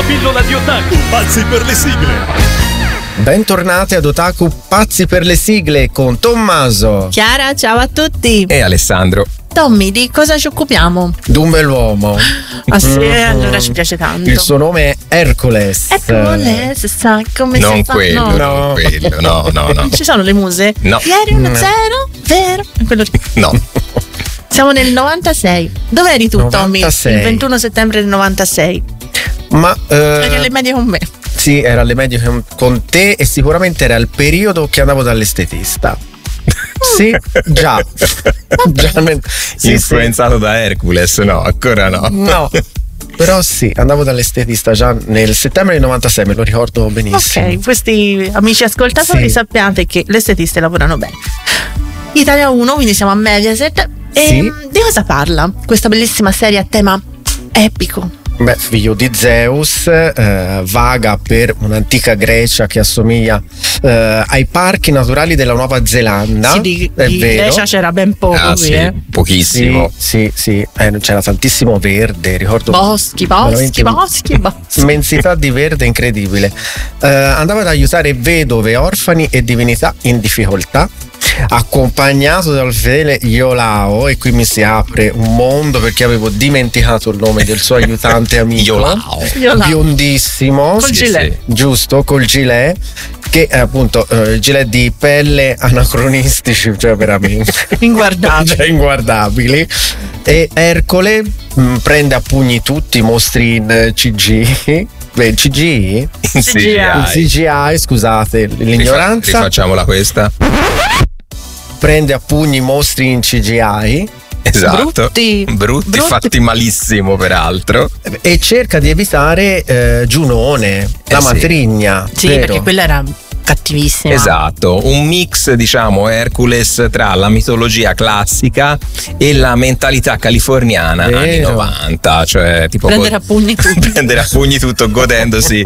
pillola di Otaku, pazzi per le sigle. Bentornati ad Otaku Pazzi per le sigle con Tommaso, Chiara, ciao a tutti. E Alessandro. Tommy, di cosa ci occupiamo? d'un bell'uomo. Ah sì, allora ci piace tanto. Il suo nome è Hercules. Hercules, sa come Non si fa? quello, No. non quello, no. Non ci sono le muse? No. Ieri 1-0, vero? Quello... No. Siamo nel 96. Dove eri tu, 96. Tommy? Il 21 settembre del 96. Ma Eri alle medie con me. sì, era alle medie con te e sicuramente era il periodo che andavo dall'estetista. Sì, già. Sì, Influenzato da Hercules? No, ancora no. No. Però sì, andavo dall'estetista già nel settembre del 96, me lo ricordo benissimo. Ok, questi amici ascoltatori Sì. sappiate che le estetiste lavorano bene. Italia 1, quindi siamo a Mediaset. E Sì. di cosa parla questa bellissima serie a tema epico? Beh, figlio di Zeus, vaga per un'antica Grecia che assomiglia ai parchi naturali della Nuova Zelanda. Sì, di è vero. Grecia c'era ben poco Ah, qui, sì, pochissimo. Sì. C'era tantissimo verde, ricordo. Boschi, veramente boschi. Immensità di verde incredibile. Andava ad aiutare vedove, orfani e divinità in difficoltà, accompagnato dal fedele Iolao, e qui mi si apre un mondo perché avevo dimenticato il nome del suo aiutante amico. Iolao. Biondissimo, Col gilet. giusto, col gilet, che è appunto gilet di pelle anacronistici, cioè veramente Inguardabili. cioè inguardabili. E Ercole prende a pugni tutti i mostri in CG. Beh, CG? CGI, scusate l'ignoranza. Rifacciamola questa. Prende a pugni i mostri in CGI Esatto. Brutti. Fatti malissimo peraltro. e cerca di evitare Giunone, la sì. matrigna. Sì, vero? perché quella era cattivissima. Esatto, un mix, diciamo, Hercules tra la mitologia classica e la mentalità californiana Vero. anni 90, cioè tipo Prendere a pugni tutti. prendere a pugni tutto godendosi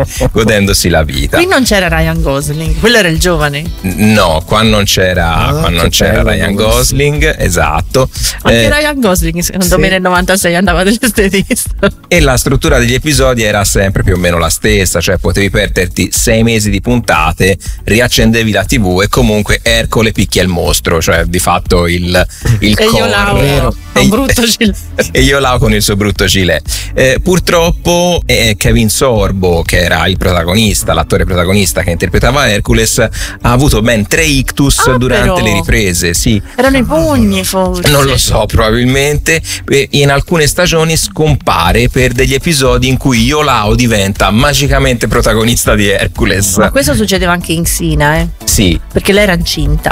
la vita. Qui non c'era Ryan Gosling, quello era il giovane. No, qua non c'era, bello, Ryan Gosling, esatto. Anche Ryan Gosling secondo sì. me nel 96 andava dall'estetista. E la struttura degli episodi era sempre più o meno la stessa, cioè potevi perderti 6 mesi di puntate, riaccendevi la TV e comunque Ercole picchia il mostro, cioè di fatto il E io core. Lauro con un brutto gilet. E io là con il suo brutto gilet. Purtroppo Kevin Sorbo, che era il protagonista, l'attore protagonista che interpretava Hercules, ha avuto ben 3 ictus durante però. le riprese. Sì. Erano i pugni forse. Non lo so, probabilmente. In alcune stagioni scompare per degli episodi in cui Iolao diventa magicamente protagonista di Hercules. Ma questo succedeva anche in Sina, Sì. perché lei era incinta.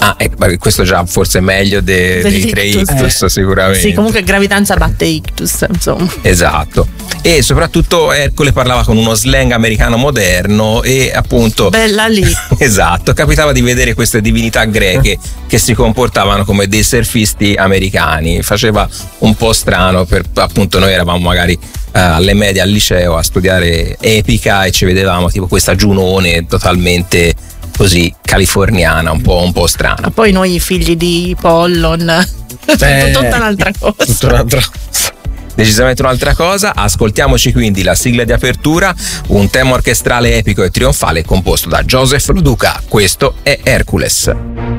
Questo già forse meglio dei 3 ictus, sicuramente. Sì, comunque gravidanza batte ictus, insomma. Esatto. E soprattutto Ercole parlava con uno slang americano moderno e appunto Bella lì. esatto, capitava di vedere queste divinità greche che si comportavano come dei surfisti americani. Faceva un po' strano, per appunto noi eravamo magari alle medie al liceo a studiare epica e ci vedevamo tipo questa Giunone totalmente così californiana, un po' strana. Poi noi figli di Pollon. Tutta un'altra cosa. Tutta un'altra cosa. Decisamente un'altra cosa. Ascoltiamoci quindi la sigla di apertura, un tema orchestrale epico e trionfale composto da Joseph Lo Duca. Questo è Hercules.